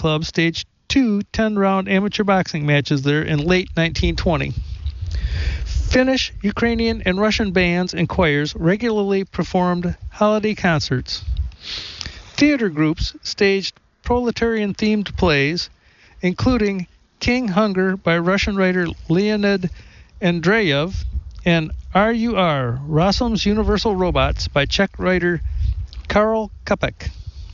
Club staged two 10-round amateur boxing matches there in late 1920. Finnish, Ukrainian, and Russian bands and choirs regularly performed holiday concerts. Theater groups staged proletarian-themed plays, including King Hunger by Russian writer Leonid Andreyev and RUR, Rossum's Universal Robots by Czech writer Karl Kopek.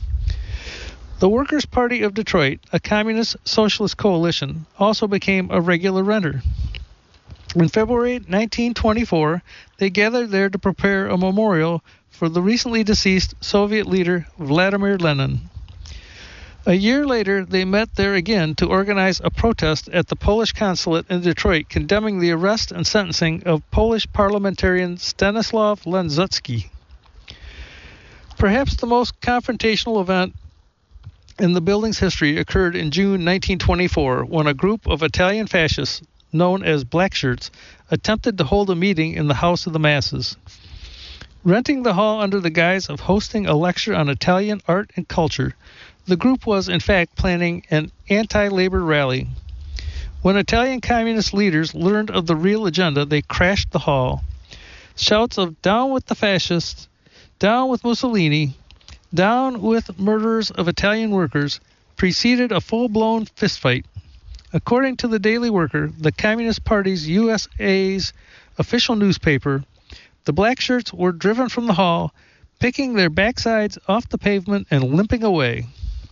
The Workers' Party of Detroit, a communist socialist coalition, also became a regular renter. In February 1924, they gathered there to prepare a memorial for the recently deceased Soviet leader Vladimir Lenin. A year later, they met there again to organize a protest at the Polish consulate in Detroit condemning the arrest and sentencing of Polish parliamentarian Stanislaw Lenzutsky. Perhaps the most confrontational event in the building's history occurred in June 1924 when a group of Italian fascists known as Blackshirts attempted to hold a meeting in the House of the Masses. Renting the hall under the guise of hosting a lecture on Italian art and culture, the group was in fact planning an anti-labor rally. When Italian communist leaders learned of the real agenda, they crashed the hall. Shouts of "Down with the fascists," "Down with Mussolini," "Down with murderers of Italian workers" preceded a full-blown fistfight. According to the Daily Worker, the Communist Party's USA's official newspaper, the Blackshirts were driven from the hall, picking their backsides off the pavement and limping away.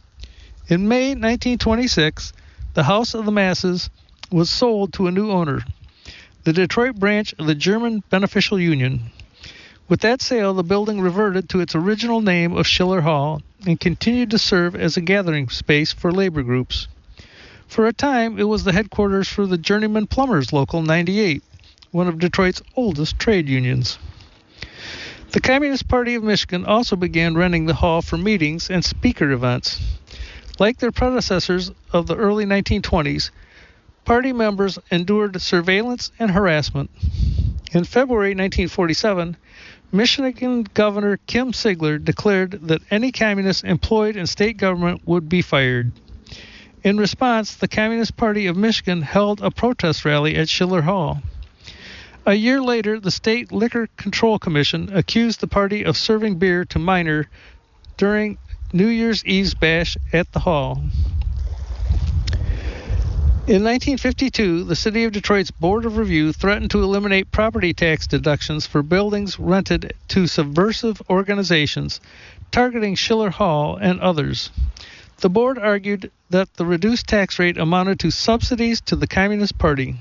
In May 1926, the House of the Masses was sold to a new owner, the Detroit branch of the German Beneficial Union. With that sale, the building reverted to its original name of Schiller Hall and continued to serve as a gathering space for labor groups. For a time, it was the headquarters for the Journeyman Plumbers Local 98, one of Detroit's oldest trade unions. The Communist Party of Michigan also began renting the hall for meetings and speaker events. Like their predecessors of the early 1920s, party members endured surveillance and harassment. In February 1947, Michigan Governor Kim Sigler declared that any communist employed in state government would be fired. In response, the Communist Party of Michigan held a protest rally at Schiller Hall. A year later, the State Liquor Control Commission accused the party of serving beer to minors during New Year's Eve's bash at the hall. In 1952, the City of Detroit's Board of Review threatened to eliminate property tax deductions for buildings rented to subversive organizations, targeting Schiller Hall and others. The board argued that the reduced tax rate amounted to subsidies to the Communist Party.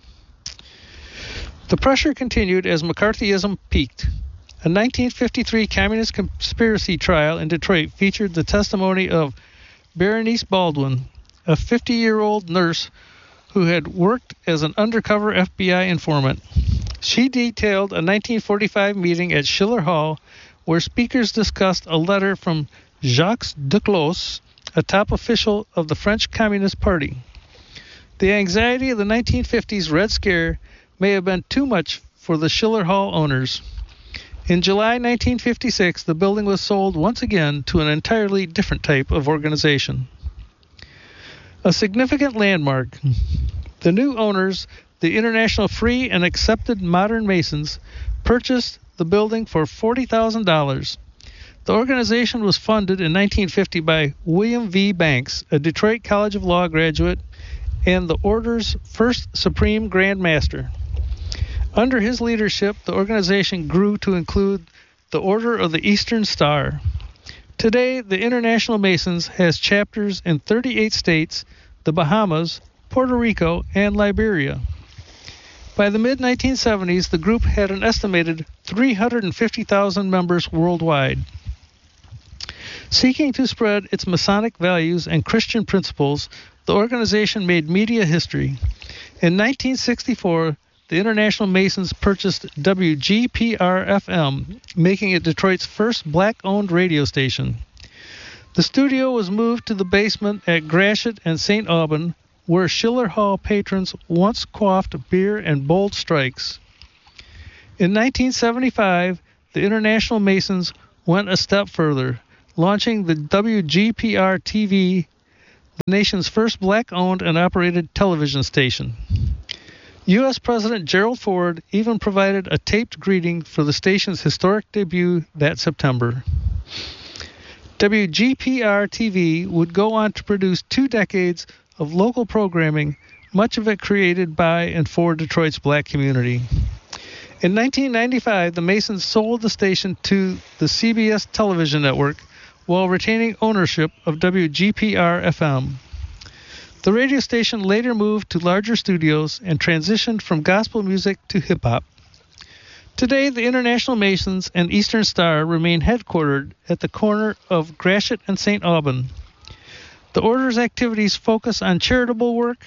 The pressure continued as McCarthyism peaked. A 1953 communist conspiracy trial in Detroit featured the testimony of Berenice Baldwin, a 50-year-old nurse who had worked as an undercover FBI informant. She detailed a 1945 meeting at Schiller Hall where speakers discussed a letter from Jacques Duclos, a top official of the French Communist Party. The anxiety of the 1950s Red Scare may have been too much for the Schiller Hall owners. In July 1956, the building was sold once again to an entirely different type of organization. A significant landmark. The new owners, the International Free and Accepted Modern Masons, purchased the building for $40,000. The organization was funded in 1950 by William V. Banks, a Detroit College of Law graduate and the Order's first Supreme Grand Master. Under his leadership, the organization grew to include the Order of the Eastern Star. Today, the International Masons has chapters in 38 states, the Bahamas, Puerto Rico, and Liberia. By the mid-1970s, the group had an estimated 350,000 members worldwide. Seeking to spread its Masonic values and Christian principles, the organization made media history. In 1964, the International Masons purchased WGPR-FM, making it Detroit's first black-owned radio station. The studio was moved to the basement at Gratiot and St. Aubin, where Schiller Hall patrons once quaffed beer and bold strikes. In 1975, the International Masons went a step further, launching the WGPR-TV, the nation's first black-owned and operated television station. U.S. President Gerald Ford even provided a taped greeting for the station's historic debut that September. WGPR-TV would go on to produce 2 decades of local programming, much of it created by and for Detroit's black community. In 1995, the Masons sold the station to the CBS television network while retaining ownership of WGPR-FM. The radio station later moved to larger studios and transitioned from gospel music to hip-hop. Today, the International Masons and Eastern Star remain headquartered at the corner of Gratiot and St. Aubin. The Order's activities focus on charitable work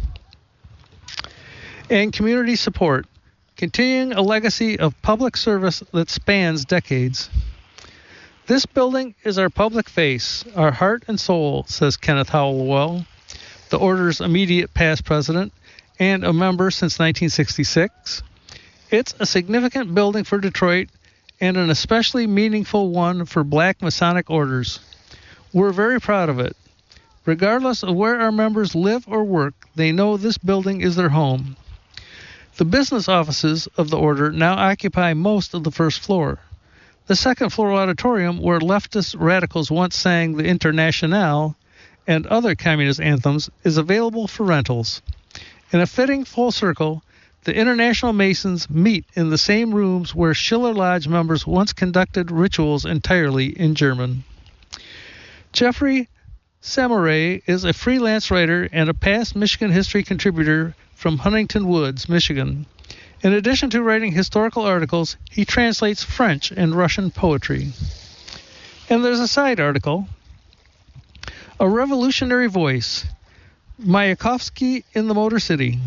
and community support, continuing a legacy of public service that spans decades. This building is our public face, our heart and soul, says Kenneth Howell, the Order's immediate past president and a member since 1966. It's a significant building for Detroit and an especially meaningful one for black Masonic orders. We're very proud of it. Regardless of where our members live or work, they know this building is their home. The business offices of the Order now occupy most of the first floor. The second-floor auditorium, where leftist radicals once sang the Internationale and other communist anthems, is available for rentals. In a fitting full circle, the International Masons meet in the same rooms where Schiller Lodge members once conducted rituals entirely in German. Jeffrey Samurai is a freelance writer and a past Michigan history contributor from Huntington Woods, Michigan. In addition to writing historical articles, he translates French and Russian poetry. And there's a side article, A Revolutionary Voice, Mayakovsky in the Motor City.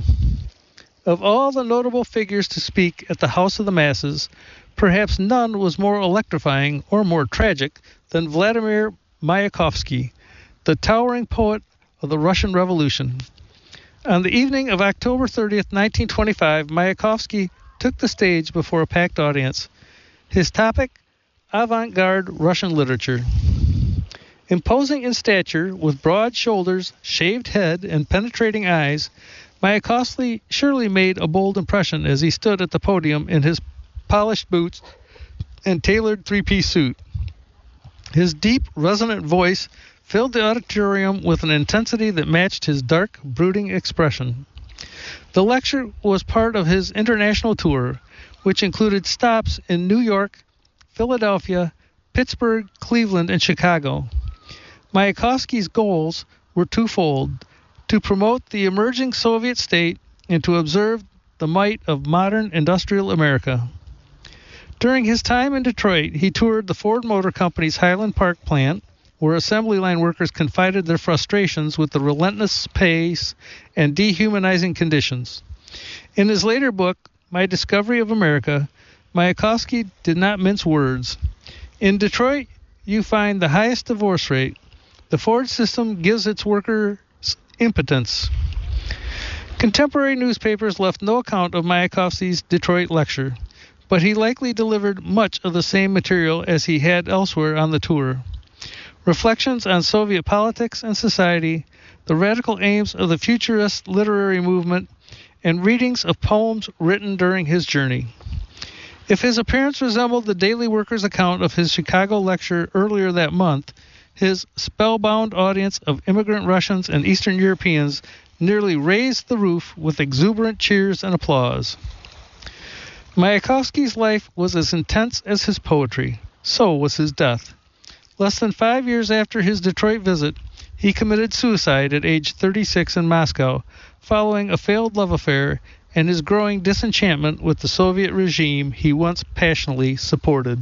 Of all the notable figures to speak at the House of the Masses, perhaps none was more electrifying or more tragic than Vladimir Mayakovsky, the towering poet of the Russian Revolution. On the evening of October 30th, 1925, Mayakovsky took the stage before a packed audience. His topic, avant-garde Russian literature. Imposing in stature, with broad shoulders, shaved head, and penetrating eyes, Mayakovsky surely made a bold impression as he stood at the podium in his polished boots and tailored three-piece suit. His deep, resonant voice filled the auditorium with an intensity that matched his dark, brooding expression. The lecture was part of his international tour, which included stops in New York, Philadelphia, Pittsburgh, Cleveland, and Chicago. Mayakovsky's goals were twofold: to promote the emerging Soviet state and to observe the might of modern industrial America. During his time in Detroit, he toured the Ford Motor Company's Highland Park plant, where assembly line workers confided their frustrations with the relentless pace and dehumanizing conditions. In his later book, My Discovery of America, Mayakovsky did not mince words. In Detroit, you find the highest divorce rate. The Ford system gives its workers impotence. Contemporary newspapers left no account of Mayakovsky's Detroit lecture, but he likely delivered much of the same material as he had elsewhere on the tour. Reflections on Soviet politics and society, the radical aims of the futurist literary movement, and readings of poems written during his journey. If his appearance resembled the Daily Worker's account of his Chicago lecture earlier that month, his spellbound audience of immigrant Russians and Eastern Europeans nearly raised the roof with exuberant cheers and applause. Mayakovsky's life was as intense as his poetry. So was his death. Less than 5 years after his Detroit visit, he committed suicide at age 36 in Moscow, following a failed love affair and his growing disenchantment with the Soviet regime he once passionately supported.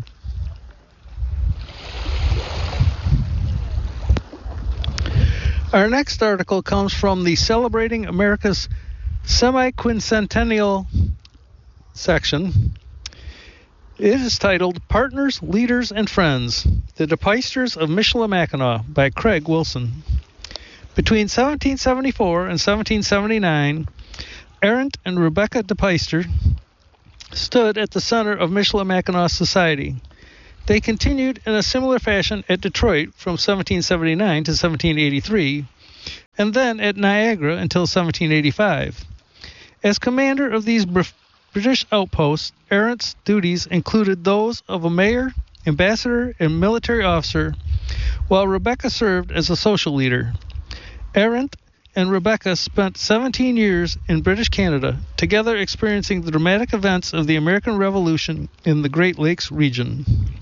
Our next article comes from the Celebrating America's Semi-Quincentennial section. It is titled Partners, Leaders, and Friends, The Depeisters of Michilimackinac by Craig Wilson. Between 1774 and 1779, Arent and Rebecca Depeister stood at the center of Michilimackinac society. They continued in a similar fashion at Detroit from 1779 to 1783, and then at Niagara until 1785. As commander of these British outposts, Arendt's duties included those of a mayor, ambassador, and military officer, while Rebecca served as a social leader. Arendt and Rebecca spent 17 years in British Canada, together experiencing the dramatic events of the American Revolution in the Great Lakes region.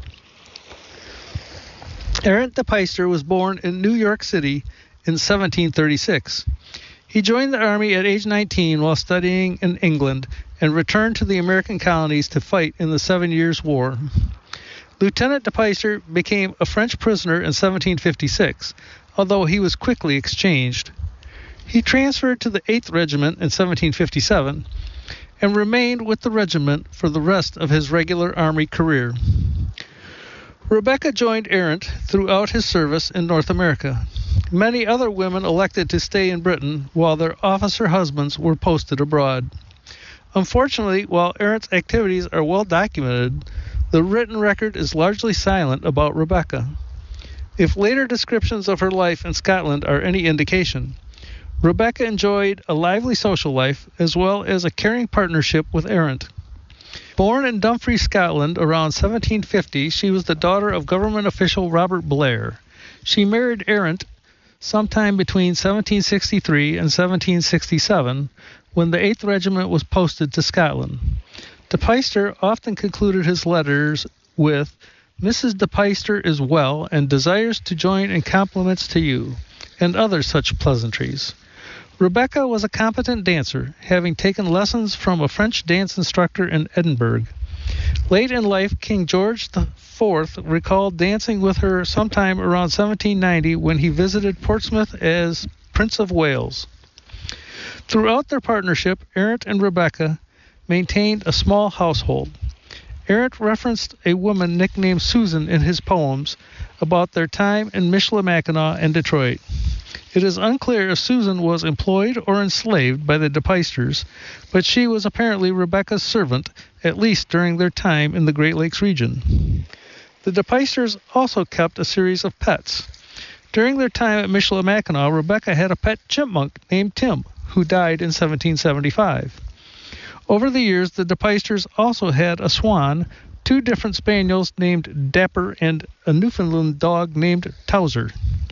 Arendt de Peyster was born in New York City in 1736. He joined the army at age 19 while studying in England and returned to the American colonies to fight in the 7 Years' War. Lieutenant de Peyster became a French prisoner in 1756, although he was quickly exchanged. He transferred to the 8th Regiment in 1757 and remained with the regiment for the rest of his regular army career. Rebecca joined Arendt throughout his service in North America. Many other women elected to stay in Britain while their officer husbands were posted abroad. Unfortunately, while Arendt's activities are well documented, the written record is largely silent about Rebecca. If later descriptions of her life in Scotland are any indication, Rebecca enjoyed a lively social life as well as a caring partnership with Arendt. Born in Dumfries, Scotland around 1750, she was the daughter of government official Robert Blair. She married Arendt sometime between 1763 and 1767, when the 8th Regiment was posted to Scotland. De Peyster often concluded his letters with, "Mrs. de Peyster is well and desires to join in compliments to you," and other such pleasantries. Rebecca was a competent dancer, having taken lessons from a French dance instructor in Edinburgh. Late in life, King George IV recalled dancing with her sometime around 1790 when he visited Portsmouth as Prince of Wales. Throughout their partnership, Arendt and Rebecca maintained a small household. Arendt referenced a woman nicknamed Susan in his poems about their time in Michilimackinac and Detroit. It is unclear if Susan was employed or enslaved by the de Peysters, but she was apparently Rebecca's servant, at least during their time in the Great Lakes region. The de Peysters also kept a series of pets. During their time at Michilimackinac, Rebecca had a pet chipmunk named Tim, who died in 1775. Over the years, the de Peysters also had a swan, 2 different spaniels named Dapper, and a Newfoundland dog named Towser.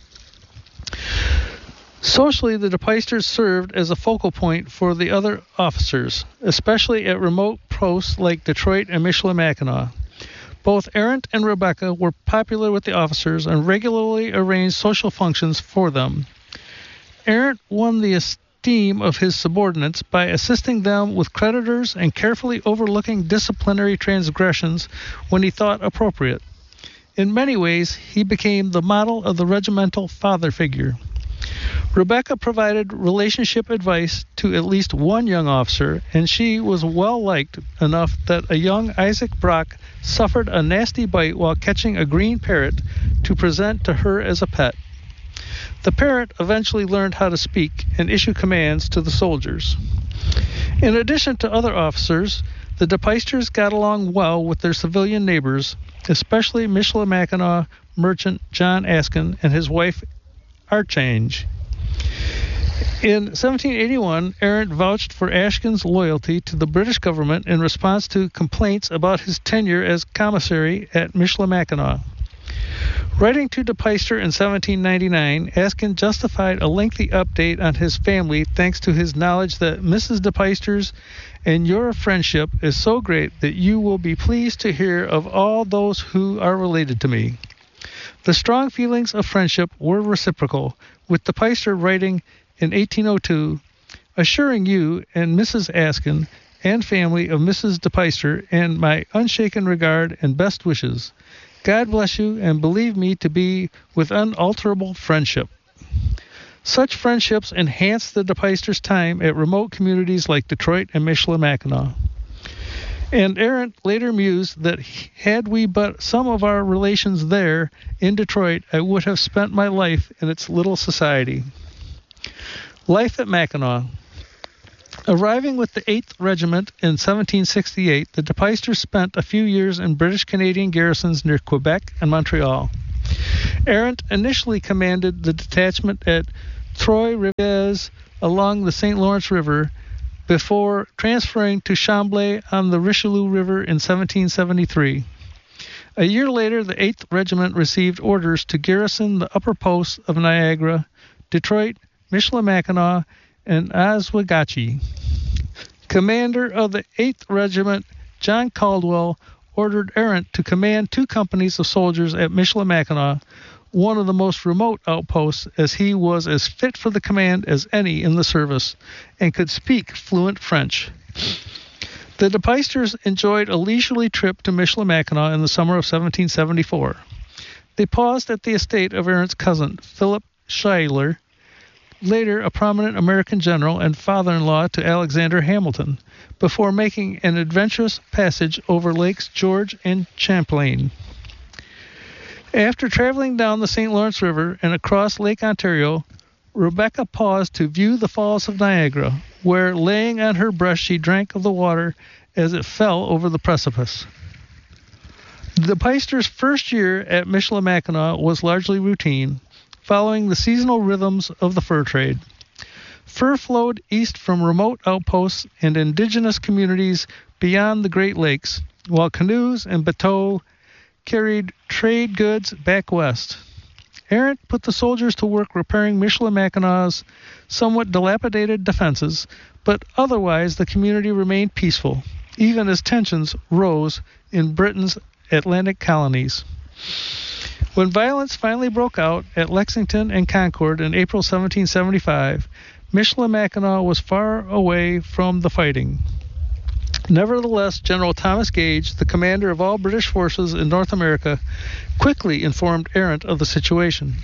Socially, the de Peysters served as a focal point for the other officers, especially at remote posts like Detroit and Michilimackinac. Both Arendt and Rebecca were popular with the officers and regularly arranged social functions for them. Arendt won the esteem of his subordinates by assisting them with creditors and carefully overlooking disciplinary transgressions when he thought appropriate. In many ways, he became the model of the regimental father figure. Rebecca provided relationship advice to at least one young officer, and she was well-liked enough that a young Isaac Brock suffered a nasty bite while catching a green parrot to present to her as a pet. The parrot eventually learned how to speak and issue commands to the soldiers. In addition to other officers, the de Peysters got along well with their civilian neighbors, especially Michilimackinac merchant John Askin and his wife Archange. In 1781, Arendt vouched for Askin's loyalty to the British government in response to complaints about his tenure as commissary at Michilimackinac. Writing to de Peyster in 1799, Askin justified a lengthy update on his family thanks to his knowledge that Mrs. de Peyster's and your friendship is so great that you will be pleased to hear of all those who are related to me. The strong feelings of friendship were reciprocal, with de Peyster writing in 1802, assuring you and Mrs. Askin and family of Mrs. de Peyster and my unshaken regard and best wishes. God bless you and believe me to be with unalterable friendship. Such friendships enhanced the de Peysters' time at remote communities like Detroit and Michilimackinac. And Arendt later mused that had we but some of our relations there in Detroit, I would have spent my life in its little society. Life at Mackinac. Arriving with the 8th Regiment in 1768, the de Peysters spent a few years in British-Canadian garrisons near Quebec and Montreal. Arendt initially commanded the detachment at Trois-Rivières along the St. Lawrence River before transferring to Chambly on the Richelieu River in 1773. A year later, the 8th Regiment received orders to garrison the upper posts of Niagara, Detroit, Michilimackinac, and Oswegatchie. Commander of the 8th Regiment, John Caldwell, ordered Arent to command 2 companies of soldiers at Michilimackinac, one of the most remote outposts, as he was as fit for the command as any in the service and could speak fluent French. The De Peysters enjoyed a leisurely trip to Michilimackinac in the summer of 1774. They paused at the estate of Arent's cousin, Philip Schuyler, later a prominent American general and father-in-law to Alexander Hamilton, before making an adventurous passage over Lakes George and Champlain. After traveling down the St. Lawrence River and across Lake Ontario, Rebecca paused to view the Falls of Niagara, where, laying on her brush, she drank of the water as it fell over the precipice. The Peysters' first year at Michilimackinac was largely routine, following the seasonal rhythms of the fur trade. Fur flowed east from remote outposts and indigenous communities beyond the Great Lakes, while canoes and bateaux carried trade goods back west. Arent put the soldiers to work repairing Michilimackinac somewhat dilapidated defenses, but otherwise the community remained peaceful, even as tensions rose in Britain's Atlantic colonies. When violence finally broke out at Lexington and Concord in April 1775, Michilimackinac was far away from the fighting. Nevertheless, General Thomas Gage, the commander of all British forces in North America, quickly informed Arent of the situation.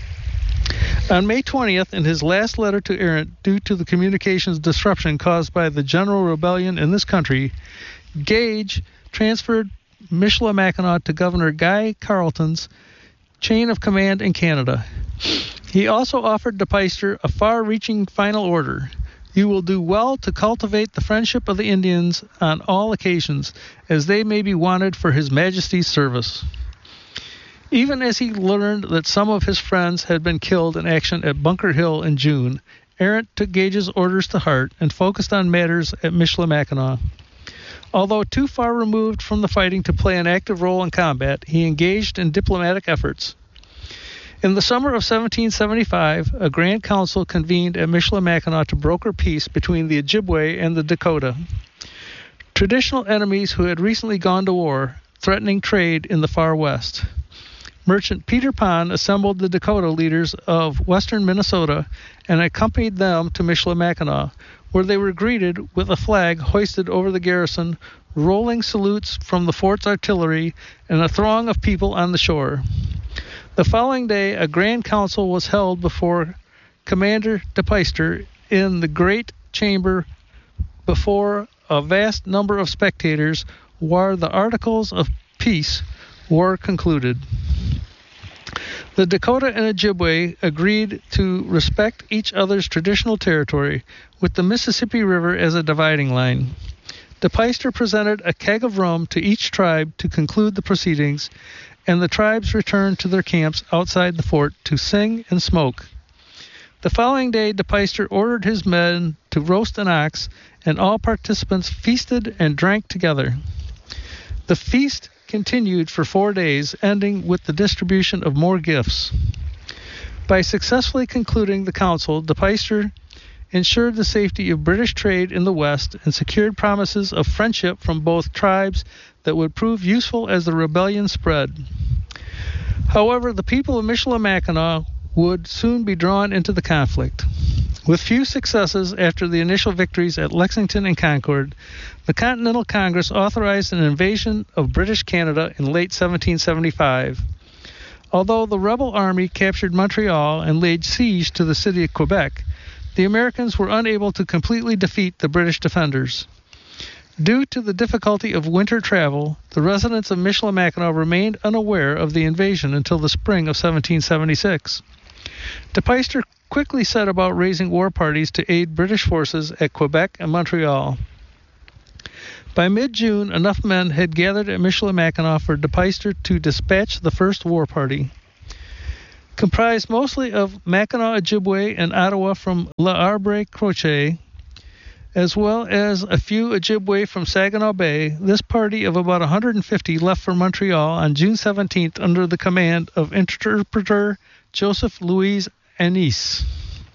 On May 20th, in his last letter to Arent, due to the communications disruption caused by the general rebellion in this country, Gage transferred Michilimackinac to Governor Guy Carleton's chain of command in Canada. He also offered De Peyster a far-reaching final order. You will do well to cultivate the friendship of the Indians on all occasions, as they may be wanted for His Majesty's service. Even as he learned that some of his friends had been killed in action at Bunker Hill in June, Arent took Gage's orders to heart and focused on matters at Michilimackinac. Although too far removed from the fighting to play an active role in combat, he engaged in diplomatic efforts. In the summer of 1775, a Grand Council convened at Michilimackinac to broker peace between the Ojibwe and the Dakota, traditional enemies who had recently gone to war, threatening trade in the far west. Merchant Peter Pond assembled the Dakota leaders of western Minnesota and accompanied them to Michilimackinac, where they were greeted with a flag hoisted over the garrison, rolling salutes from the fort's artillery, and a throng of people on the shore. The following day, a grand council was held before Commander De Peyster in the great chamber before a vast number of spectators, where the articles of peace were concluded. The Dakota and Ojibwe agreed to respect each other's traditional territory, with the Mississippi River as a dividing line. De Peyster presented a keg of rum to each tribe to conclude the proceedings, and the tribes returned to their camps outside the fort to sing and smoke. The following day, De Peyster ordered his men to roast an ox, and all participants feasted and drank together. The feast continued for 4 days, ending with the distribution of more gifts. By successfully concluding the council, De Peyster ensured the safety of British trade in the West and secured promises of friendship from both tribes that would prove useful as the rebellion spread. However, the people of Michilimackinac would soon be drawn into the conflict. With few successes after the initial victories at Lexington and Concord, the Continental Congress authorized an invasion of British Canada in late 1775. Although the rebel army captured Montreal and laid siege to the city of Quebec, the Americans were unable to completely defeat the British defenders. Due to the difficulty of winter travel, the residents of Michilimackinac remained unaware of the invasion until the spring of 1776. De Peyster quickly set about raising war parties to aid British forces at Quebec and Montreal. By mid-June, enough men had gathered at Michilimackinac for De Peyster to dispatch the first war party. Comprised mostly of Mackinac Ojibwe and Ottawa from L'Arbre Croce, as well as a few Ojibwe from Saginaw Bay, this party of about 150 left for Montreal on June 17th under the command of interpreter Joseph Louis Annis.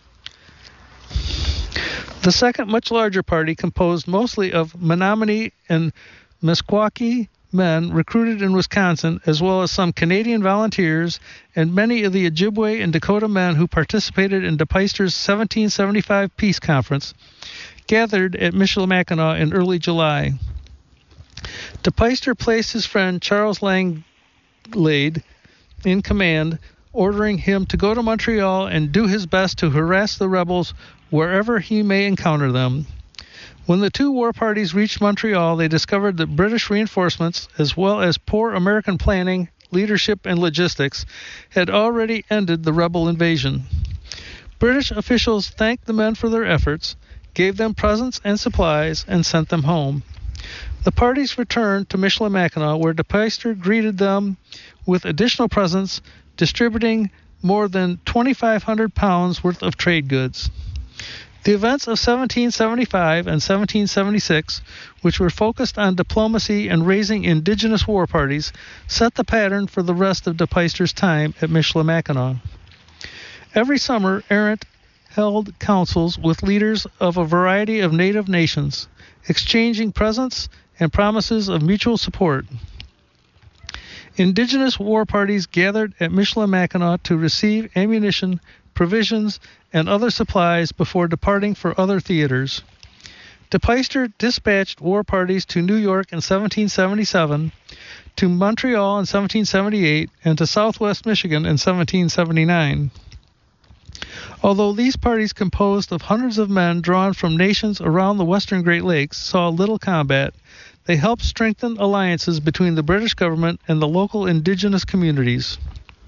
The second, much larger party, composed mostly of Menominee and Meskwaki men recruited in Wisconsin, as well as some Canadian volunteers and many of the Ojibwe and Dakota men who participated in DePeyster's 1775 peace conference, gathered at Michilimackinac in early July. DePeyster placed his friend Charles Langlade in command, ordering him to go to Montreal and do his best to harass the rebels wherever he may encounter them. When the two war parties reached Montreal, they discovered that British reinforcements, as well as poor American planning, leadership, and logistics, had already ended the rebel invasion. British officials thanked the men for their efforts, gave them presents and supplies, and sent them home. The parties returned to Michilimackinac, where DePeyster greeted them with additional presents, distributing more than 2,500 pounds worth of trade goods. The events of 1775 and 1776, which were focused on diplomacy and raising indigenous war parties, set the pattern for the rest of DePeyster's time at Michilimackinac. Every summer, Arent held councils with leaders of a variety of native nations, exchanging presents and promises of mutual support. Indigenous war parties gathered at Michilimackinac to receive ammunition, provisions, and other supplies before departing for other theaters. DePeyster dispatched war parties to New York in 1777, to Montreal in 1778, and to Southwest Michigan in 1779. Although these parties, composed of hundreds of men drawn from nations around the western Great Lakes, saw little combat, they helped strengthen alliances between the British government and the local indigenous communities.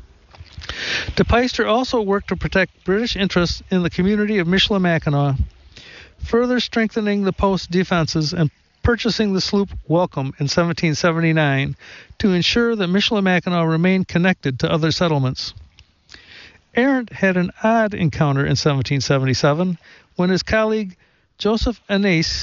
DePeyster also worked to protect British interests in the community of Michilimackinac, further strengthening the post's defenses and purchasing the sloop Welcome in 1779 to ensure that Michilimackinac remained connected to other settlements. Arent had an odd encounter in 1777 when his colleague Joseph Annis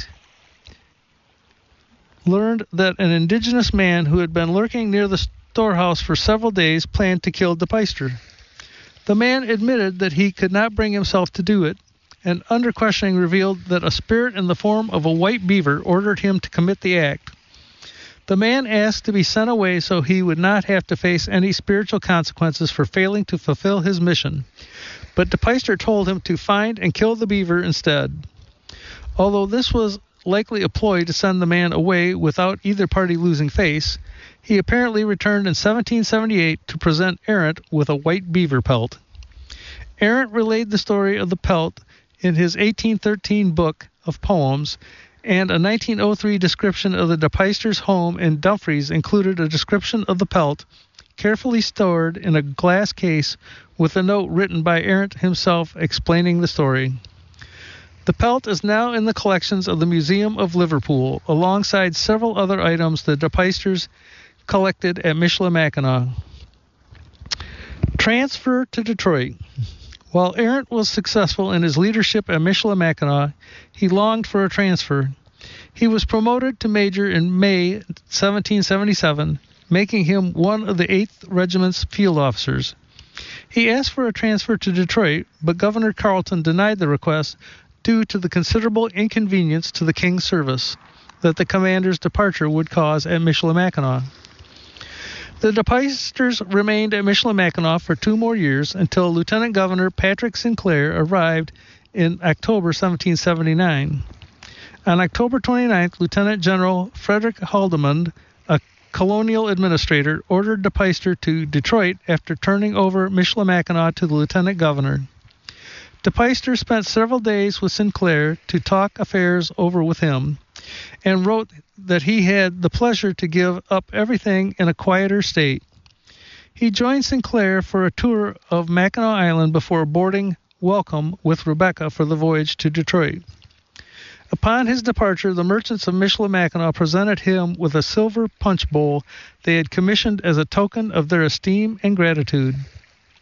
learned that an indigenous man who had been lurking near the storehouse for several days planned to kill DePeyster. The man admitted that he could not bring himself to do it, and under questioning revealed that a spirit in the form of a white beaver ordered him to commit the act. The man asked to be sent away so he would not have to face any spiritual consequences for failing to fulfill his mission, but DePeyster told him to find and kill the beaver instead. Although this was likely a ploy to send the man away without either party losing face, he apparently returned in 1778 to present Arent with a white beaver pelt. Arent relayed the story of the pelt in his 1813 book of poems, and a 1903 description of the DePeyster's home in Dumfries included a description of the pelt, carefully stored in a glass case with a note written by Arent himself explaining the story. The pelt is now in the collections of the Museum of Liverpool, alongside several other items the DePeysters collected at Michilimackinac. Transfer to Detroit. While Arent was successful in his leadership at Michilimackinac, he longed for a transfer. He was promoted to major in May 1777, making him one of the 8th Regiment's field officers. He asked for a transfer to Detroit, but Governor Carleton denied the request due to the considerable inconvenience to the King's service that the commander's departure would cause at Michilimackinac. The DePeysters remained at Michilimackinac for 2 more years until Lieutenant Governor Patrick Sinclair arrived in October 1779. On October 29th, Lieutenant General Frederick Haldimand, a colonial administrator, ordered DePeyster to Detroit after turning over Michilimackinac to the lieutenant governor. DePeyster spent several days with Sinclair to talk affairs over with him, and wrote that he had the pleasure to give up everything in a quieter state. He joined Sinclair for a tour of Mackinac Island before boarding Welcome with Rebecca for the voyage to Detroit. Upon his departure, the merchants of Michilimackinac presented him with a silver punch bowl they had commissioned as a token of their esteem and gratitude.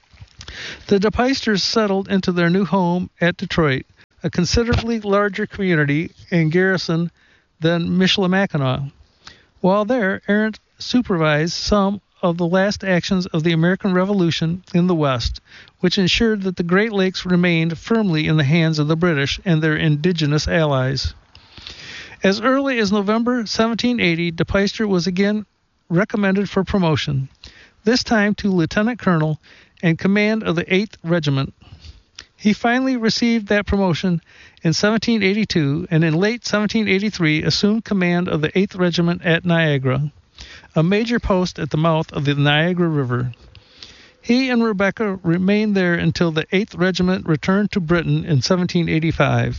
The DePeysters settled into their new home at Detroit, a considerably larger community and garrison than Michilimackinac. While there, Arendt supervised some of the last actions of the American Revolution in the West, which ensured that the Great Lakes remained firmly in the hands of the British and their indigenous allies. As early as November 1780, DePeyster was again recommended for promotion, this time to lieutenant colonel and command of the 8th Regiment. He finally received that promotion in 1782 and in late 1783 assumed command of the 8th Regiment at Niagara, a major post at the mouth of the Niagara River. He and Rebecca remained there until the 8th Regiment returned to Britain in 1785.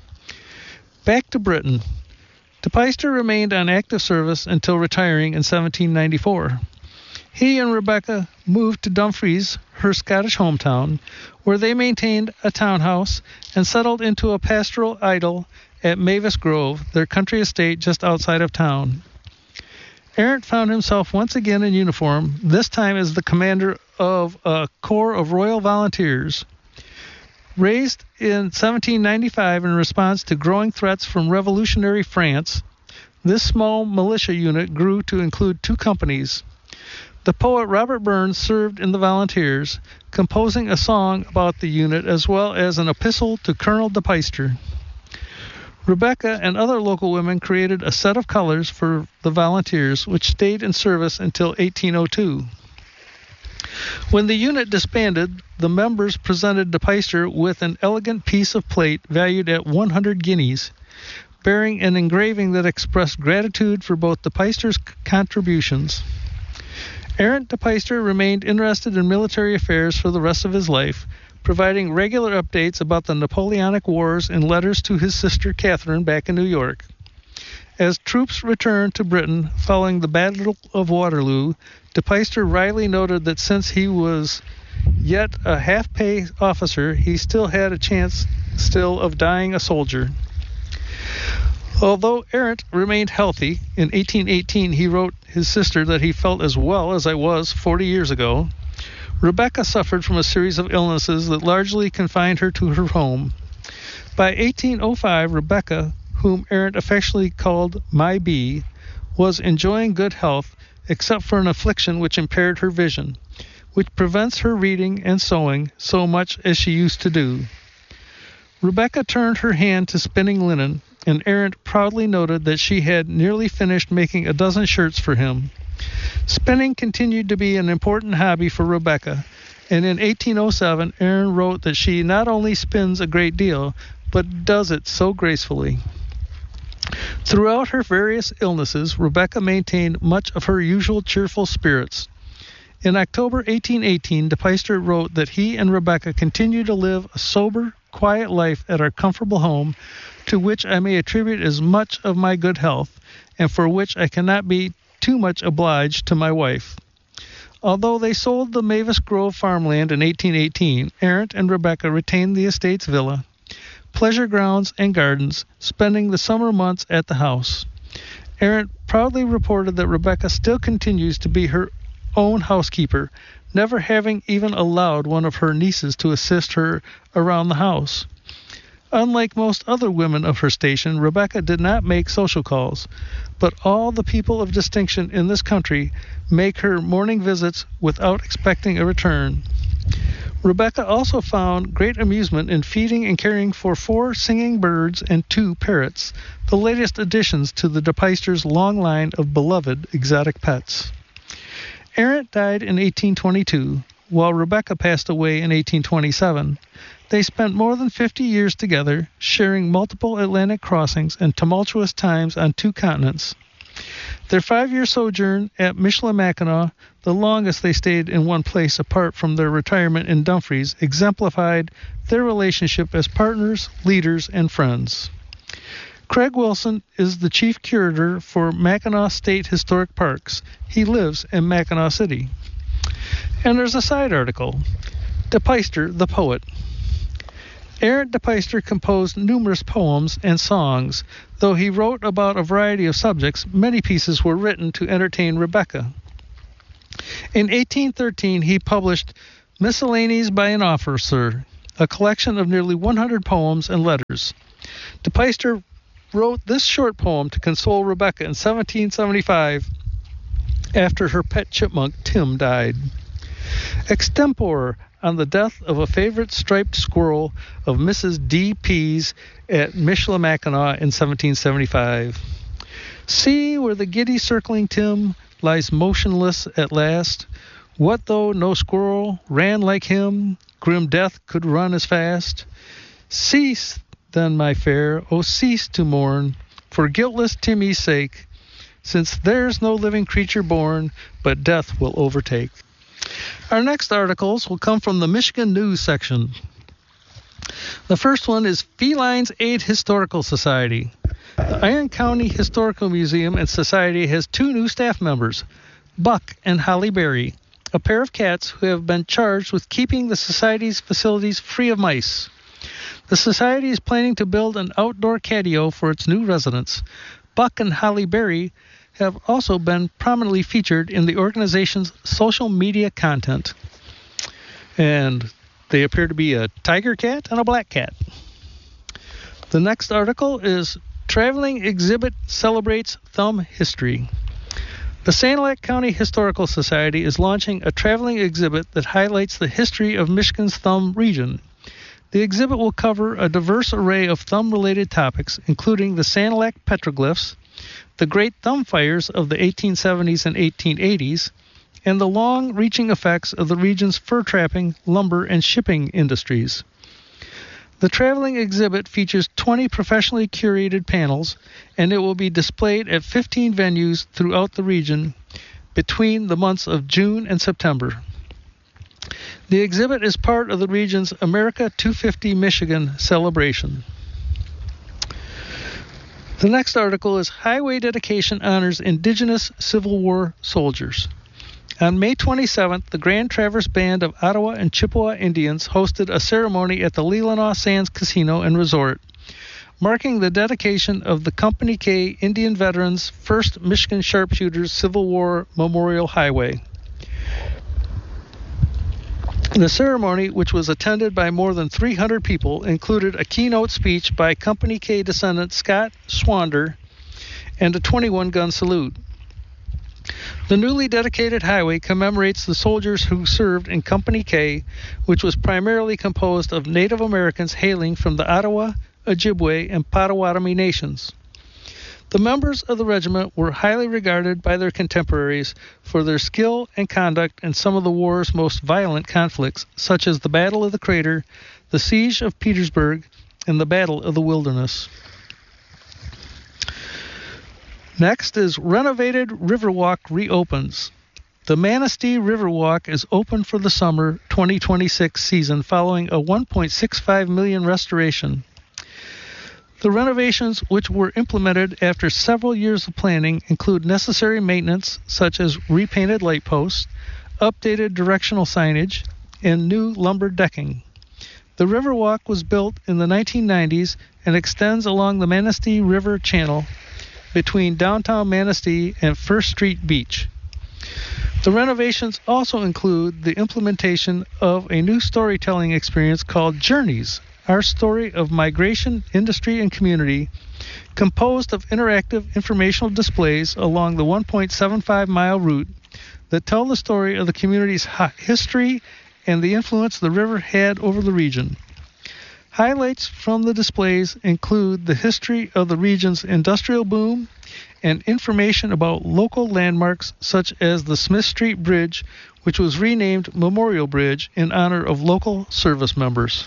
Back to Britain. DePeyster remained on active service until retiring in 1794. He and Rebecca moved to Dumfries, her Scottish hometown, where they maintained a townhouse and settled into a pastoral idyll at Mavis Grove, their country estate just outside of town. Arendt found himself once again in uniform, this time as the commander of a corps of Royal Volunteers. Raised in 1795 in response to growing threats from revolutionary France, this small militia unit grew to include 2 companies. The poet Robert Burns served in the Volunteers, composing a song about the unit as well as an epistle to Colonel DePeyster. Rebecca and other local women created a set of colors for the Volunteers, which stayed in service until 1802. When the unit disbanded, the members presented DePeyster with an elegant piece of plate valued at 100 guineas, bearing an engraving that expressed gratitude for both DePeyster's contributions. Arendt DePeyster remained interested in military affairs for the rest of his life, providing regular updates about the Napoleonic Wars in letters to his sister Catherine back in New York. As troops returned to Britain following the Battle of Waterloo, DePeyster wryly noted that since he was yet a half-pay officer, he still had a chance of dying a soldier. Although Arendt remained healthy, in 1818 he wrote his sister that he felt as well as I was 40 years ago. Rebecca suffered from a series of illnesses that largely confined her to her home. By 1805, Rebecca, whom Arendt affectionately called My Bee, was enjoying good health, except for an affliction which impaired her vision, which prevents her reading and sewing so much as she used to do. Rebecca turned her hand to spinning linen, and Arendt proudly noted that she had nearly finished making a dozen shirts for him. Spinning continued to be an important hobby for Rebecca, and in 1807 Arendt wrote that she not only spins a great deal, but does it so gracefully. Throughout her various illnesses, Rebecca maintained much of her usual cheerful spirits. In October 1818, DePeyster wrote that he and Rebecca continued to live a sober, quiet life at our comfortable home, to which I may attribute as much of my good health, and for which I cannot be too much obliged to my wife. Although they sold the Mavis Grove farmland in 1818, Arendt and Rebecca retained the estate's villa, pleasure grounds, and gardens, spending the summer months at the house. Arendt proudly reported that Rebecca still continues to be her own housekeeper, never having even allowed one of her nieces to assist her around the house. Unlike most other women of her station, Rebecca did not make social calls, but all the people of distinction in this country make her morning visits without expecting a return. Rebecca also found great amusement in feeding and caring for 4 singing birds and 2 parrots, the latest additions to the DePeysters' long line of beloved exotic pets. Arendt died in 1822, while Rebecca passed away in 1827. They spent more than 50 years together, sharing multiple Atlantic crossings and tumultuous times on 2 continents. Their 5-year sojourn at Michilimackinac, the longest they stayed in one place apart from their retirement in Dumfries, exemplified their relationship as partners, leaders, and friends. Craig Wilson is the chief curator for Mackinac State Historic Parks. He lives in Mackinac City. And there's a side article. DePeyster, the poet. Arendt DePeyster composed numerous poems and songs. Though he wrote about a variety of subjects, many pieces were written to entertain Rebecca. In 1813, he published Miscellanies by an Officer, a collection of nearly 100 poems and letters. De Peyster wrote this short poem to console Rebecca in 1775 after her pet chipmunk Tim died. Extempore on the death of a favorite striped squirrel of Mrs. D. Pease at Michilimackinac in 1775. See where the giddy circling Tim lies motionless at last. What though no squirrel ran like him, grim death could run as fast? Cease, then, my fair, oh cease to mourn, for guiltless Timmy's sake, since there's no living creature born, but death will overtake. Our next articles will come from the Michigan News section. The first one is Felines Aid Historical Society. The Iron County Historical Museum and Society has two new staff members, Buck and Holly Berry, a pair of cats who have been charged with keeping the Society's facilities free of mice. The Society is planning to build an outdoor catio for its new residents. Buck and Holly Berry have also been prominently featured in the organization's social media content. And they appear to be a tiger cat and a black cat. The next article is Traveling Exhibit Celebrates Thumb History. The Sanilac County Historical Society is launching a traveling exhibit that highlights the history of Michigan's Thumb region. The exhibit will cover a diverse array of thumb-related topics, including the Sanilac petroglyphs, the Great Thumb Fires of the 1870s and 1880s, and the long-reaching effects of the region's fur trapping, lumber, and shipping industries. The traveling exhibit features 20 professionally curated panels, and it will be displayed at 15 venues throughout the region between the months of June and September. The exhibit is part of the region's America 250 Michigan celebration. The next article is Highway Dedication Honors Indigenous Civil War Soldiers. On May 27th, the Grand Traverse Band of Ottawa and Chippewa Indians hosted a ceremony at the Leelanau Sands Casino and Resort, marking the dedication of the Company K Indian Veterans 1st Michigan Sharpshooters Civil War Memorial Highway. The ceremony, which was attended by more than 300 people, included a keynote speech by Company K descendant Scott Swander and a 21-gun salute. The newly dedicated highway commemorates the soldiers who served in Company K, which was primarily composed of Native Americans hailing from the Ottawa, Ojibwe, and Potawatomi nations. The members of the regiment were highly regarded by their contemporaries for their skill and conduct in some of the war's most violent conflicts, such as the Battle of the Crater, the Siege of Petersburg, and the Battle of the Wilderness. Next is Renovated Riverwalk reopens. The Manistee Riverwalk is open for the summer 2026 season following a $1.65 million restoration. The renovations, which were implemented after several years of planning, include necessary maintenance such as repainted light posts, updated directional signage, and new lumber decking. The Riverwalk was built in the 1990s and extends along the Manistee River Channel between downtown Manistee and First Street Beach. The renovations also include the implementation of a new storytelling experience called Journeys, our story of migration, industry, and community, composed of interactive informational displays along the 1.75-mile route that tell the story of the community's history and the influence the river had over the region. Highlights from the displays include the history of the region's industrial boom and information about local landmarks such as the Smith Street Bridge, which was renamed Memorial Bridge in honor of local service members.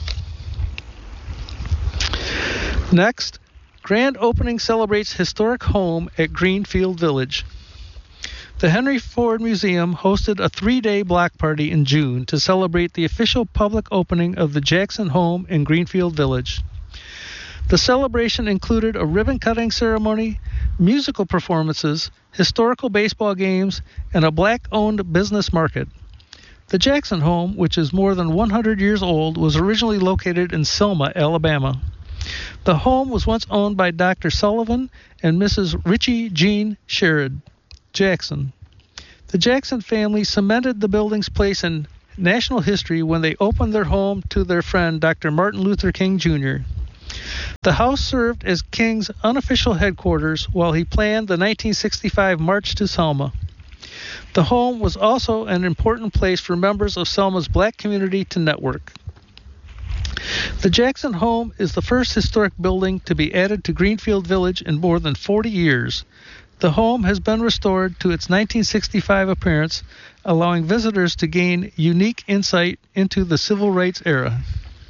Next, grand opening celebrates historic home at Greenfield Village. The Henry Ford Museum hosted a 3-day block party in June to celebrate the official public opening of the Jackson home in Greenfield Village. The celebration included a ribbon-cutting ceremony, musical performances, historical baseball games, and a black-owned business market. The Jackson home, which is more than 100 years old, was originally located in Selma, Alabama. The home was once owned by Dr. Sullivan and Mrs. Richie Jean Sherrod Jackson. The Jackson family cemented the building's place in national history when they opened their home to their friend Dr. Martin Luther King Jr. The house served as King's unofficial headquarters while he planned the 1965 March to Selma. The home was also an important place for members of Selma's black community to network. The Jackson home is the first historic building to be added to Greenfield Village in more than 40 years. The home has been restored to its 1965 appearance, allowing visitors to gain unique insight into the civil rights era.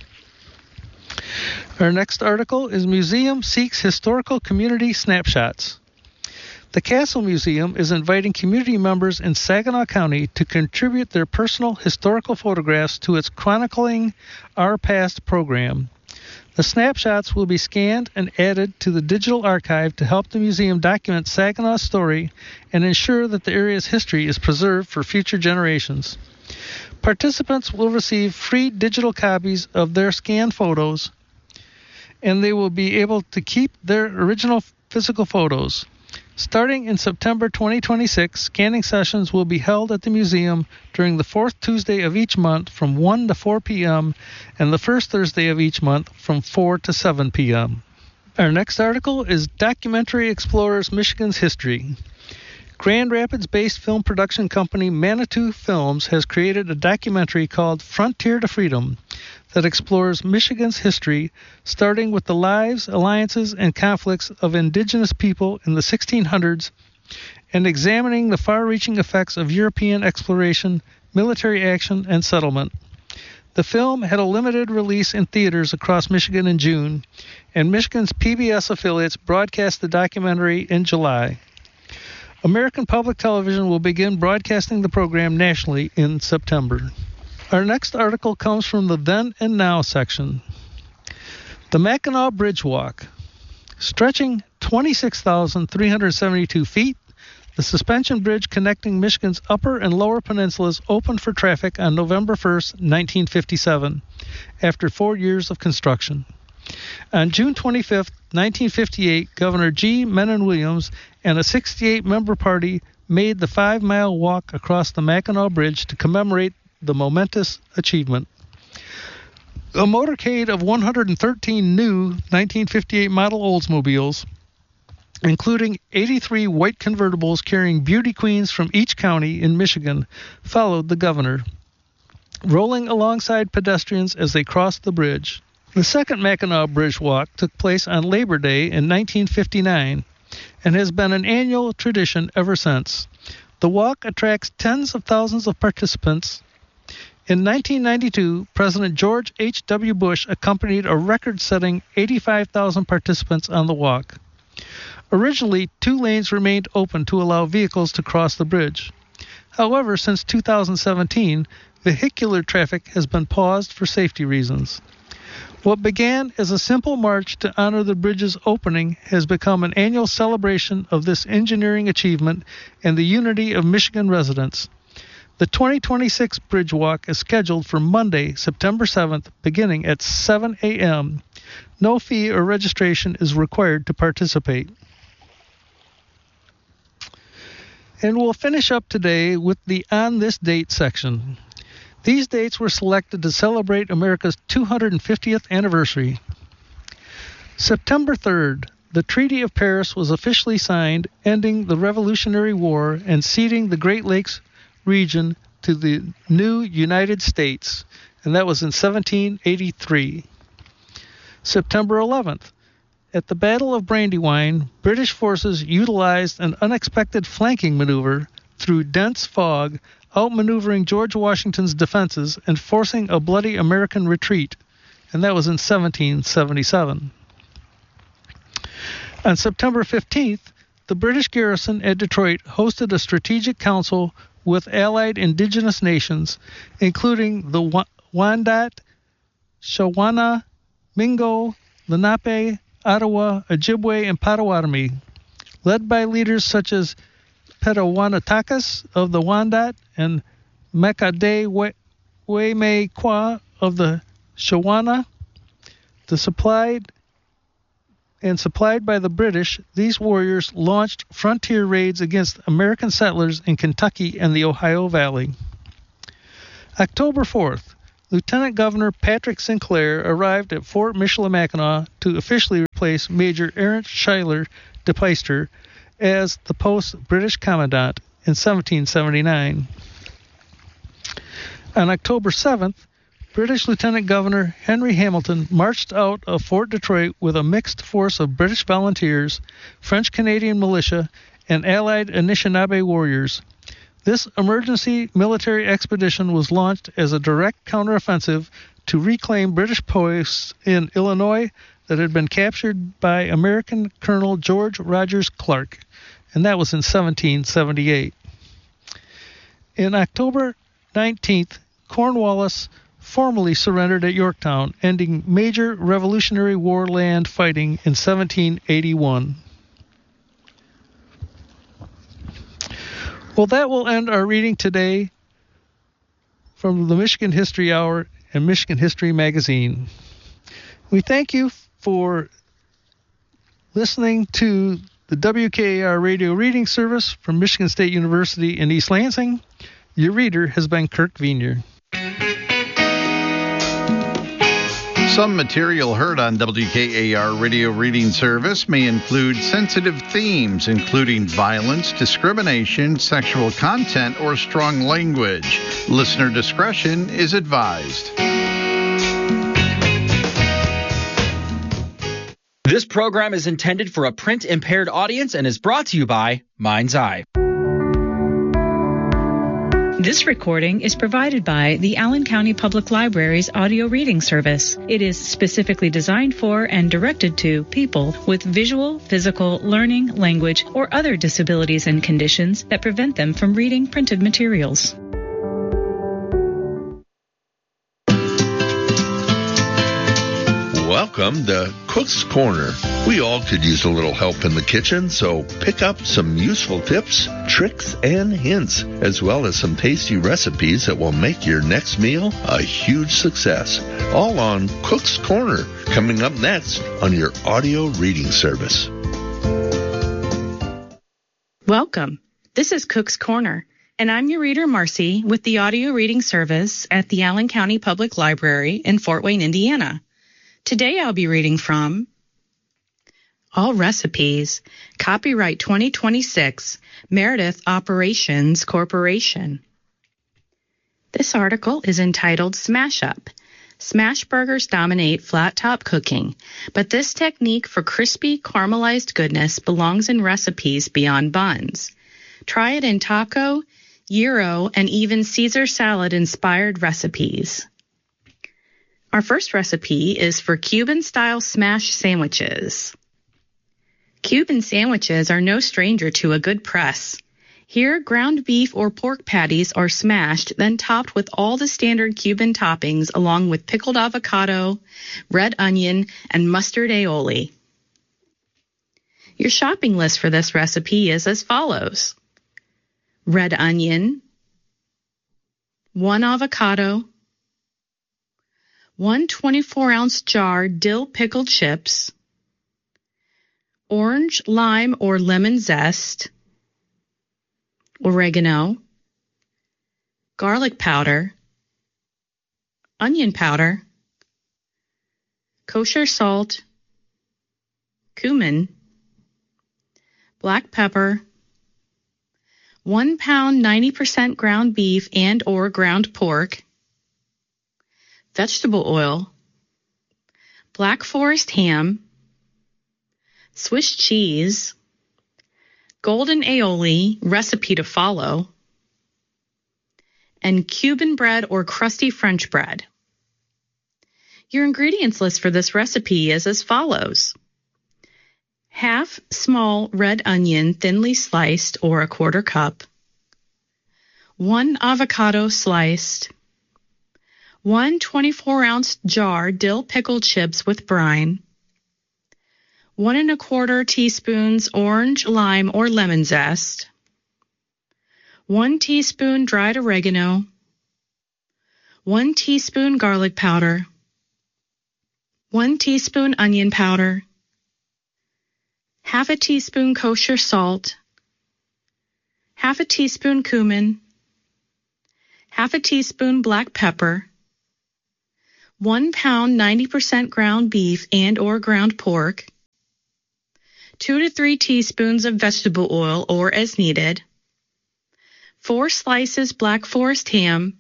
Our next article is Museum Seeks Historical Community Snapshots. The Castle Museum is inviting community members in Saginaw County to contribute their personal historical photographs to its Chronicling Our Past program. The snapshots will be scanned and added to the digital archive to help the museum document Saginaw's story and ensure that the area's history is preserved for future generations. Participants will receive free digital copies of their scanned photos, and they will be able to keep their original physical photos. Starting in September 2026, scanning sessions will be held at the museum during the fourth Tuesday of each month from 1 to 4 p.m. and the first Thursday of each month from 4 to 7 p.m. Our next article is Documentary Explorers Michigan's History. Grand Rapids-based film production company Manitou Films has created a documentary called Frontier to Freedom that explores Michigan's history, starting with the lives, alliances, and conflicts of indigenous people in the 1600s and examining the far-reaching effects of European exploration, military action, and settlement. The film had a limited release in theaters across Michigan in June, and Michigan's PBS affiliates broadcast the documentary in July. American Public Television will begin broadcasting the program nationally in September. Our next article comes from the Then and Now section. The Mackinac Bridge Walk. Stretching 26,372 feet, the suspension bridge connecting Michigan's upper and lower peninsulas opened for traffic on November 1st, 1957, after 4 years of construction. On June 25, 1958, Governor G. Mennen Williams and a 68-member party made the 5-mile walk across the Mackinac Bridge to commemorate the momentous achievement. A motorcade of 113 new 1958 model Oldsmobiles, including 83 white convertibles carrying beauty queens from each county in Michigan, followed the governor, rolling alongside pedestrians as they crossed the bridge. The second Mackinac Bridge Walk took place on Labor Day in 1959 and has been an annual tradition ever since. The walk attracts tens of thousands of participants. In 1992, President George H.W. Bush accompanied a record-setting 85,000 participants on the walk. Originally, 2 lanes remained open to allow vehicles to cross the bridge. However, since 2017, vehicular traffic has been paused for safety reasons. What began as a simple march to honor the bridge's opening has become an annual celebration of this engineering achievement and the unity of Michigan residents. The 2026 Bridge Walk is scheduled for Monday, September 7th, beginning at 7 a.m. No fee or registration is required to participate. And we'll finish up today with the On This Date section. These dates were selected to celebrate America's 250th anniversary. September 3rd, the Treaty of Paris was officially signed, ending the Revolutionary War and ceding the Great Lakes region to the new United States, and that was in 1783. September 11th, at the Battle of Brandywine, British forces utilized an unexpected flanking maneuver through dense fog, outmaneuvering George Washington's defenses and forcing a bloody American retreat, and that was in 1777. On September 15th, the British garrison at Detroit hosted a strategic council with allied indigenous nations, including the Wendat, Shawana, Mingo, Lenape, Ottawa, Ojibwe, and Potawatomi, led by leaders such as Petawanatakis of the Wendat and Makade Wemekwa of the Shawana. Supplied by the British, these warriors launched frontier raids against American settlers in Kentucky and the Ohio Valley. October 4th, Lieutenant Governor Patrick Sinclair arrived at Fort Michilimackinac to officially replace Major Ernst Schuyler de Peyster as the post's British Commandant in 1779. On October 7th, British Lieutenant Governor Henry Hamilton marched out of Fort Detroit with a mixed force of British volunteers, French-Canadian militia, and Allied Anishinaabe warriors. This emergency military expedition was launched as a direct counteroffensive to reclaim British posts in Illinois that had been captured by American Colonel George Rogers Clark, and that was in 1778. In October 19th, Cornwallis formally surrendered at Yorktown, ending major Revolutionary War land fighting in 1781. Well, that will end our reading today from the Michigan History Hour and Michigan History Magazine. We thank you for listening to the WKAR radio reading service from Michigan State University in East Lansing. Your reader has been Kirk Vienier. Some material heard on WKAR Radio Reading Service may include sensitive themes, including violence, discrimination, sexual content, or strong language. Listener discretion is advised. This program is intended for a print-impaired audience and is brought to you by Mind's Eye. This recording is provided by the Allen County Public Library's audio reading service. It is specifically designed for and directed to people with visual, physical, learning, language, or other disabilities and conditions that prevent them from reading printed materials. Welcome to Cook's Corner. We all could use a little help in the kitchen, so pick up some useful tips, tricks, and hints, as well as some tasty recipes that will make your next meal a huge success. All on Cook's Corner, coming up next on your audio reading service. Welcome. This is Cook's Corner, and I'm your reader, Marcy, with the audio reading service at the Allen County Public Library in Fort Wayne, Indiana. Today I'll be reading from All Recipes, Copyright 2026, Meredith Operations Corporation. This article is entitled Smash Up. Smash burgers dominate flat-top cooking, but this technique for crispy, caramelized goodness belongs in recipes beyond buns. Try it in taco, gyro, and even Caesar salad-inspired recipes. Our first recipe is for Cuban-style smash sandwiches. Cuban sandwiches are no stranger to a good press. Here, ground beef or pork patties are smashed, then topped with all the standard Cuban toppings along with pickled avocado, red onion, and mustard aioli. Your shopping list for this recipe is as follows: red onion, 1 avocado, 1 24-ounce jar dill pickled chips, orange, lime, or lemon zest, oregano, garlic powder, onion powder, kosher salt, cumin, black pepper, 1 pound 90% ground beef and or ground pork, vegetable oil, Black Forest ham, Swiss cheese, golden aioli, recipe to follow, and Cuban bread or crusty French bread. Your ingredients list for this recipe is as follows: half small red onion thinly sliced or 1/4 cup, 1 avocado sliced, 1 24-ounce jar dill pickled chips with brine, 1 1/4 teaspoons orange, lime, or lemon zest, 1 teaspoon dried oregano, 1 teaspoon garlic powder, 1 teaspoon onion powder, half a teaspoon kosher salt, half a teaspoon cumin, half a teaspoon black pepper, 1 pound 90% ground beef and or ground pork, 2 to 3 teaspoons of vegetable oil or as needed, 4 slices Black Forest ham,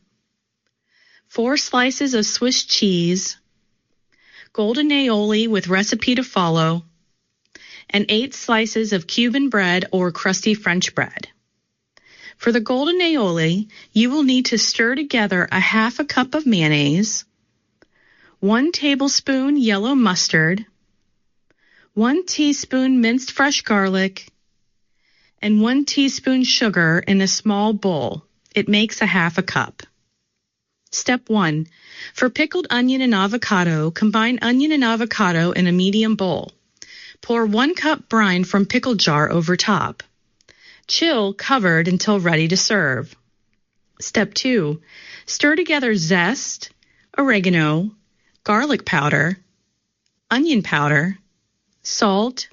4 slices of Swiss cheese, golden aioli with recipe to follow, and 8 slices of Cuban bread or crusty French bread. For the golden aioli, you will need to stir together a half a cup of mayonnaise, 1 tablespoon yellow mustard, 1 teaspoon minced fresh garlic, and 1 teaspoon sugar in a small bowl. It makes a half a cup. Step 1. For pickled onion and avocado, combine onion and avocado in a medium bowl. Pour 1 cup brine from pickle jar over top. Chill covered until ready to serve. Step 2. Stir together zest, oregano, garlic powder, onion powder, salt,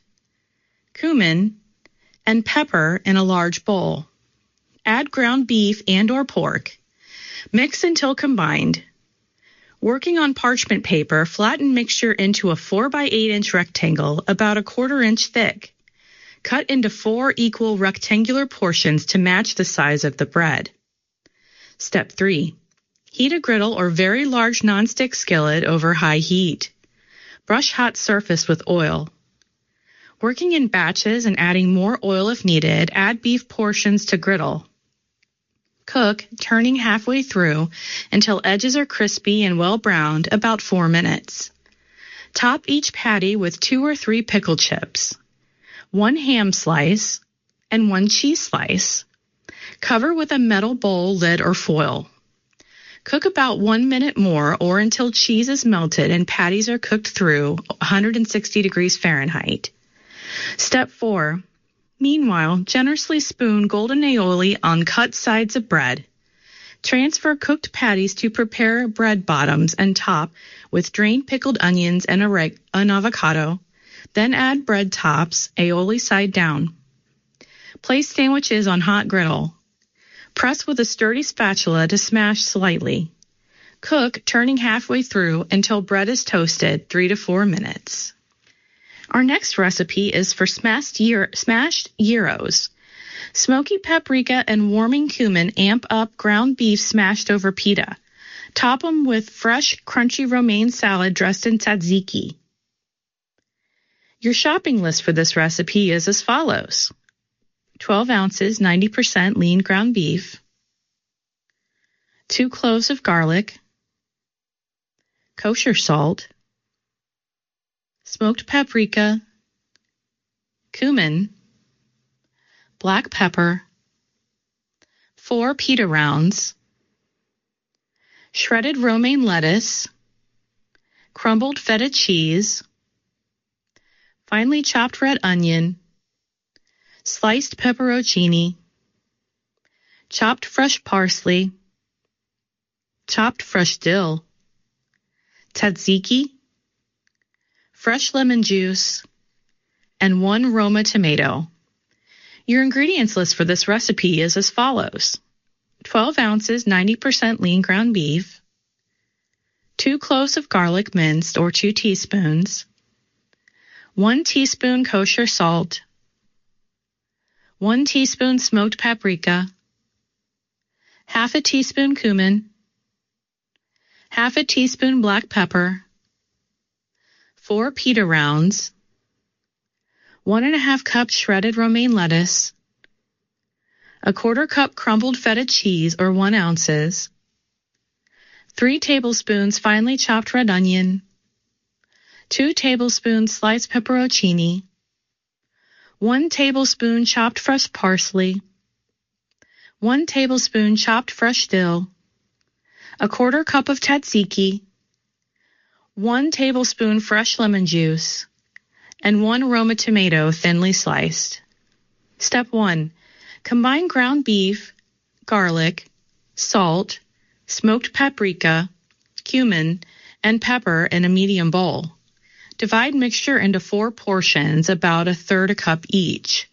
cumin, and pepper in a large bowl. Add ground beef and or pork. Mix until combined. Working on parchment paper, flatten mixture into a 4 by 8 inch rectangle about 1/4 inch thick. Cut into 4 equal rectangular portions to match the size of the bread. Step 3. Heat a griddle or very large nonstick skillet over high heat. Brush hot surface with oil. Working in batches and adding more oil if needed, add beef portions to griddle. Cook, turning halfway through until edges are crispy and well browned, about 4 minutes. Top each patty with 2 or 3 pickle chips, 1 ham slice, and 1 cheese slice. Cover with a metal bowl lid or foil. Cook about 1 minute more or until cheese is melted and patties are cooked through 160 degrees Fahrenheit. Step 4. Meanwhile, generously spoon golden aioli on cut sides of bread. Transfer cooked patties to prepare bread bottoms and top with drained pickled onions and an avocado. Then add bread tops, aioli side down. Place sandwiches on hot griddle. Press with a sturdy spatula to smash slightly. Cook, turning halfway through until bread is toasted, 3 to 4 minutes. Our next recipe is for smashed gyros. Smoky paprika and warming cumin amp up ground beef smashed over pita. Top them with fresh, crunchy romaine salad dressed in tzatziki. Your shopping list for this recipe is as follows: 12 ounces, 90% lean ground beef, 2 cloves of garlic, kosher salt, smoked paprika, cumin, black pepper, 4 pita rounds, shredded romaine lettuce, crumbled feta cheese, finely chopped red onion, sliced pepperoncini, chopped fresh parsley, chopped fresh dill, tzatziki, fresh lemon juice, and 1 Roma tomato. Your ingredients list for this recipe is as follows: 12 ounces, 90% lean ground beef, 2 cloves of garlic minced or 2 teaspoons, 1 teaspoon kosher salt, 1 teaspoon smoked paprika, half a teaspoon cumin, half a teaspoon black pepper, 4 pita rounds, 1½ cup shredded romaine lettuce, 1/4 cup crumbled feta cheese or 1 ounces, 3 tablespoons finely chopped red onion, 2 tablespoons sliced pepperoncini, 1 tablespoon chopped fresh parsley, 1 tablespoon chopped fresh dill, 1/4 cup of tzatziki, 1 tablespoon fresh lemon juice, and 1 Roma tomato thinly sliced. Step 1. Combine ground beef, garlic, salt, smoked paprika, cumin, and pepper in a medium bowl. Divide mixture into 4 portions, about 1/3 cup each.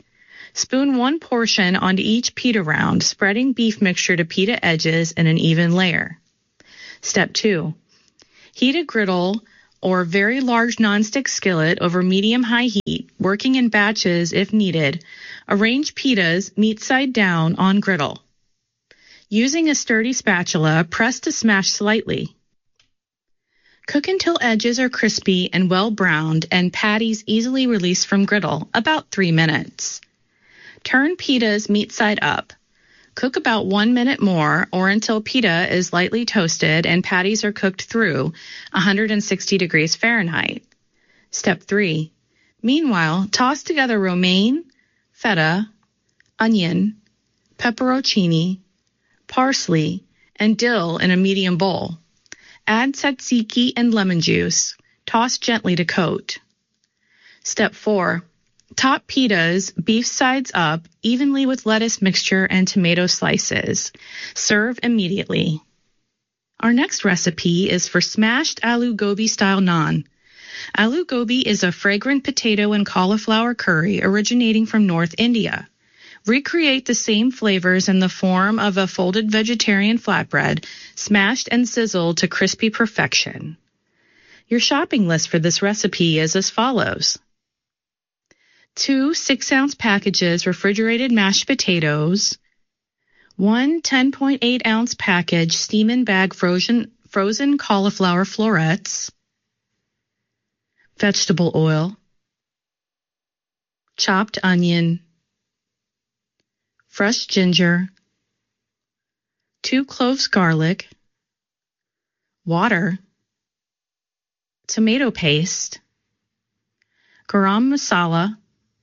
Spoon 1 portion onto each pita round, spreading beef mixture to pita edges in an even layer. Step 2. Heat a griddle or very large nonstick skillet over medium-high heat, working in batches if needed. Arrange pitas meat side down on griddle. Using a sturdy spatula, press to smash slightly. Cook until edges are crispy and well browned and patties easily release from griddle, about 3 minutes. Turn pitas meat side up. Cook about 1 minute more or until pita is lightly toasted and patties are cooked through 160 degrees Fahrenheit. Step 3. Meanwhile, toss together romaine, feta, onion, pepperoncini, parsley, and dill in a medium bowl. Add tzatziki and lemon juice. Toss gently to coat. Step 4. Top pitas, beef sides up, evenly with lettuce mixture and tomato slices. Serve immediately. Our next recipe is for smashed aloo gobi style naan. Aloo gobi is a fragrant potato and cauliflower curry originating from North India. Recreate the same flavors in the form of a folded vegetarian flatbread, smashed and sizzled to crispy perfection. Your shopping list for this recipe is as follows. 2 6-ounce packages refrigerated mashed potatoes, 1 10.8-ounce package steam and bag frozen cauliflower florets, vegetable oil, chopped onion, fresh ginger, 2 cloves garlic, water, tomato paste, garam masala,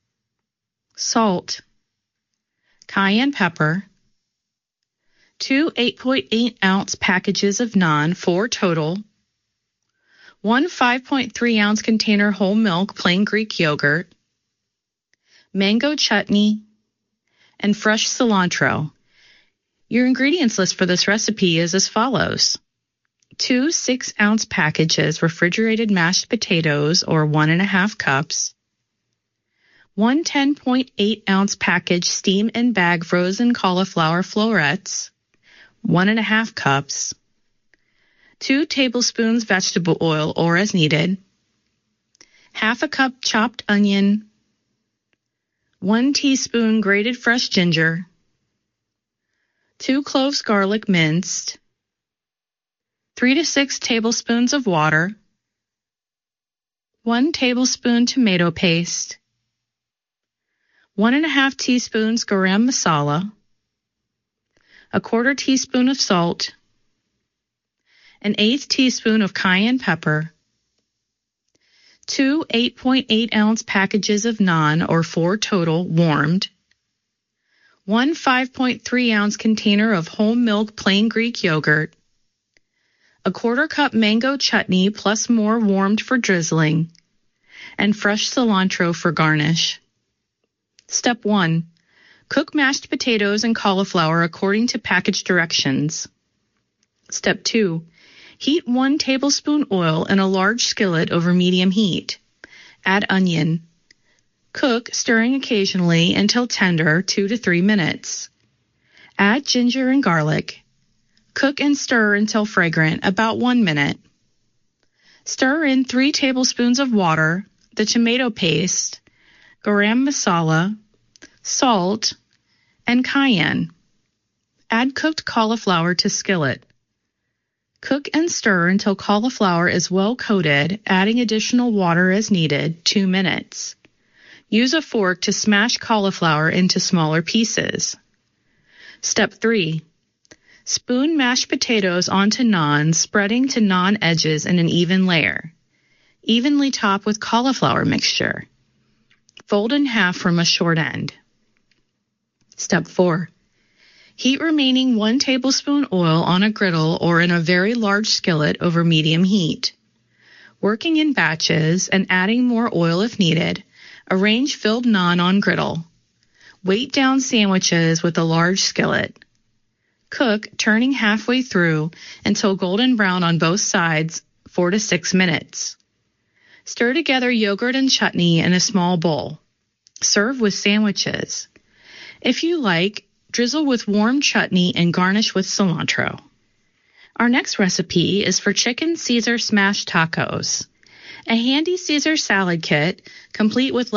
salt, cayenne pepper, 2 8.8-ounce packages of naan, 4 total, 1 5.3-ounce container whole milk plain Greek yogurt, mango chutney, and fresh cilantro. Your ingredients list for this recipe is as follows. 2 6-ounce packages refrigerated mashed potatoes or 1.5 cups, 1 10.8-ounce package steam and bag frozen cauliflower florets, 1.5 cups, 2 tablespoons vegetable oil or as needed, 1/2 cup chopped onion, 1 teaspoon grated fresh ginger, 2 cloves garlic minced, 3 to 6 tablespoons of water, 1 tablespoon tomato paste, 1.5 teaspoons garam masala, 1/4 teaspoon of salt, 1/8 teaspoon of cayenne pepper, 2 8.8-ounce packages of naan or 4 total warmed, 1 5.3-ounce container of whole milk plain Greek yogurt, 1/4 cup mango chutney plus more warmed for drizzling, and fresh cilantro for garnish. Step 1. Cook mashed potatoes and cauliflower according to package directions. Step 2. Heat 1 tablespoon oil in a large skillet over medium heat. Add onion. Cook, stirring occasionally until tender, 2 to 3 minutes. Add ginger and garlic. Cook and stir until fragrant, about 1 minute. Stir in 3 tablespoons of water, the tomato paste, garam masala, salt, and cayenne. Add cooked cauliflower to skillet. Cook and stir until cauliflower is well coated, adding additional water as needed, 2 minutes. Use a fork to smash cauliflower into smaller pieces. Step 3. Spoon mashed potatoes onto naan, spreading to naan edges in an even layer. Evenly top with cauliflower mixture. Fold in half from a short end. Step 4. Heat remaining 1 tablespoon oil on a griddle or in a very large skillet over medium heat. Working in batches and adding more oil if needed, arrange filled naan on griddle. Weight down sandwiches with a large skillet. Cook, turning halfway through until golden brown on both sides, 4 to 6 minutes. Stir together yogurt and chutney in a small bowl. Serve with sandwiches. If you like, drizzle with warm chutney and garnish with cilantro. Our next recipe is for chicken Caesar smash tacos. A handy Caesar salad kit, complete with